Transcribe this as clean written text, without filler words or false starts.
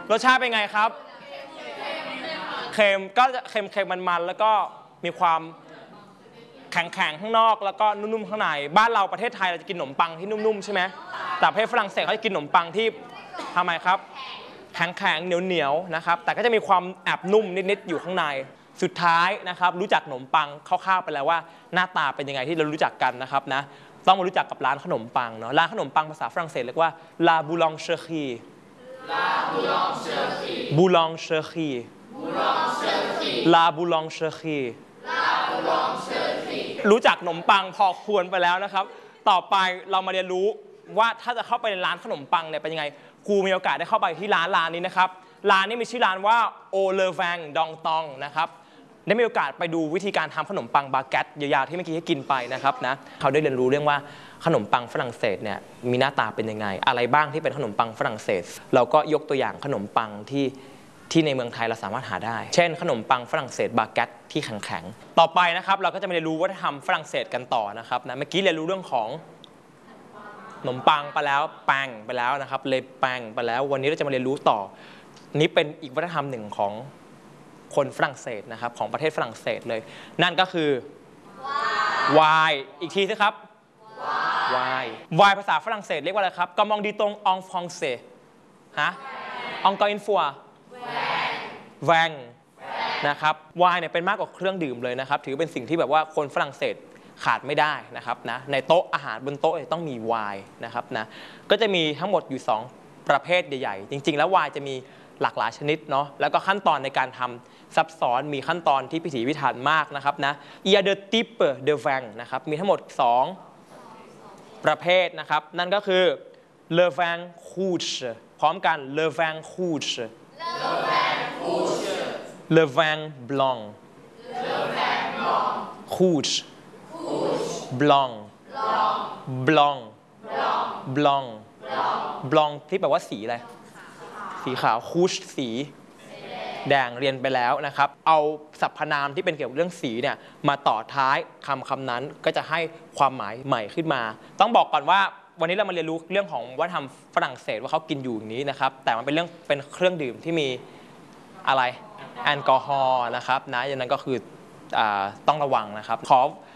รสชาติเป็นไงครับเค็มก็จะเค็มมันๆแล้วก็มีความแข็งข้างนอกแล้วก็นุ่มๆข้างในบ้านเราประเทศไทยเราจะกินขนมปังที่นุ่มๆใช่ไหมแต่ประเทศฝรั่งเศสเขาจะกินขนมปังที่ทำไมครับแข็งเหนียวนะครับแต่ก็จะมีความแอบนุ่มนิดๆอยู่ข้างในสุดท้ายนะครับรู้จักขนมปังคร่าวๆไปแล้วว่าหน้าตาเป็นยังไงที่เรารู้จักกันนะครับนะต้องมารู้จักกับร้านขนมปังเนาะร้านขนมปังภาษาฝรั่งเศสเรียกว่า La Boulangerie Boulangerie La Boulangerie รู้จักขนมปังพอควรไปแล้วนะครับต่อไปเรามาเรียนรู้ว่าถ้าจะเข้าไปในร้านขนมปังเนี่ยเป็นยังไงครูมีโอกาสได้เข้าไปที่ร้านนี้นะครับร้านนี้มีชื่อร้านว่า Au Le Vin Dong Tong นะครับได้มีโอกาสไปดูวิธีการทำขนมปังบาเกตยาวๆที่เมื่อกี้ให้กินไปนะครับนะเขาได้เรียนรู้เรื่องว่าขนมปังฝรั่งเศสเนี่ยมีหน้าตาเป็นยังไงอะไรบ้างที่เป็นขนมปังฝรั่งเศสเราก็ยกตัวอย่างขนมปังที่ในเมืองไทยเราสามารถหาได้เช่นขนมปังฝรั่งเศสบาเกตที่แข็งๆต่อไปนะครับเราก็จะมาเรียนรู้วัฒนธรรมฝรั่งเศสกันต่อนะครับนะเมื่อกี้เรียนรู้เรื่องของขนมปังไปแล้วแป้งไปแล้วนะครับเลยแป้งไปแล้ววันนี้เราจะมาเรียนรู้ต่อนี้เป็นอีกวัฒนธรรมหนึ่งของคนฝรั่งเศสนะครับของประเทศฝรั่งเศสเลยนั่นก็คือวายอีกทีสิครับวายภาษาฝรั่งเศสเรียกว่าอะไรครับ Comment dit-on en français ฮะ Encore une fois แวงนะครับไวน์เนี่ยเป็นมากกว่าเครื่องดื่มเลยนะครับถือเป็นสิ่งที่แบบว่าคนฝรั่งเศสขาดไม่ได้นะครับนะในโต๊ะอาหารบนโต๊ะต้องมีไวน์นะครับนะก็จะมีทั้งหมดอยู่2ประเภทใหญ่ๆจริงๆแล้วไวน์จะมีหลากหลายชนิดเนาะแล้วก็ขั้นตอนในการทำซับซ้อนมีขั้นตอนที่พิถีพิถันมากนะครับนะ Il y a deux types de vin นะครับมีทั้งหมด2ประเภทนะครับนั่นก็คือ Le vin rouge พร้อมกัน Le vin rouge Le vin blanc rouge blanc blanc blanc blanc ที่แปลว่าสีอะไรสีขาว rouge สีแดงเรียนไปแล้วนะครับเอาสรรพนามที่เป็นเกี่ยวกับเรื่องสีเนี่ยมาต่อท้ายคำนั้นก็จะให้ความหมายใหม่ขึ้นมาต้องบอกก่อนว่าวันนี้เรามาเรียนรู้เรื่องของวัฒนธรรมฝรั่งเศสว่าเขากินอยู่อย่างนี้นะครับแต่มันเป็นเครื่องดื่มที่มีอะไรแอลกอฮอล์นะครับนะอย่างนั้นก็คือต้องระวังนะครับขอ